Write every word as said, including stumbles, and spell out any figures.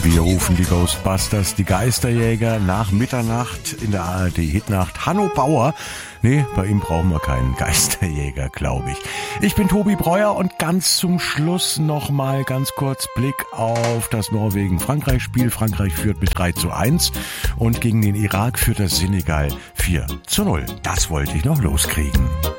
Wir rufen die Ghostbusters, die Geisterjäger nach Mitternacht in der A R D-Hitnacht. Hanno Bauer. Nee, bei ihm brauchen wir keinen Geisterjäger, glaube ich. Ich bin Tobi Breuer und ganz zum Schluss noch mal ganz kurz Blick auf das Norwegen-Frankreich-Spiel. Frankreich führt mit drei zu eins und gegen den Irak führt das Senegal vier zu null. Das wollte ich noch loskriegen.